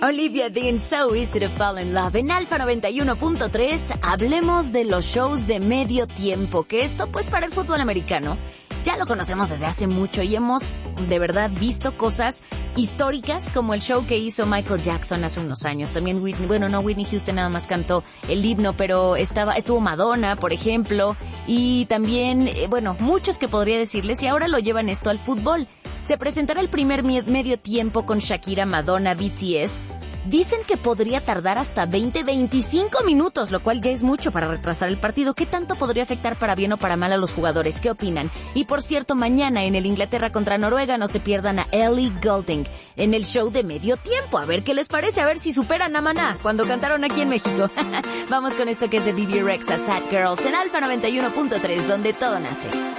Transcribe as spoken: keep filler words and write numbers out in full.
Olivia Dean, So Easy to Fall in Love. En Alfa noventa y uno punto tres hablemos de los shows de medio tiempo, que esto pues para el fútbol americano ya lo conocemos desde hace mucho y hemos de verdad visto cosas históricas como el show que hizo Michael Jackson hace unos años. También Whitney, bueno no, Whitney Houston nada más cantó el himno, pero estaba estuvo Madonna, por ejemplo, y también, eh, bueno, muchos que podría decirles, y ahora lo llevan esto al fútbol. Se presentará el primer medio tiempo con Shakira, Madonna, B T S. Dicen que podría tardar hasta veinte a veinticinco minutos, lo cual ya es mucho para retrasar el partido. ¿Qué tanto podría afectar para bien o para mal a los jugadores? ¿Qué opinan? Y por cierto, mañana en el Inglaterra contra Noruega no se pierdan a Ellie Goulding en el show de medio tiempo. A ver qué les parece, a ver si superan a Maná cuando cantaron aquí en México. Vamos con esto que es de B B Rexha, Sad Girls, en Alfa noventa y uno punto tres, donde todo nace.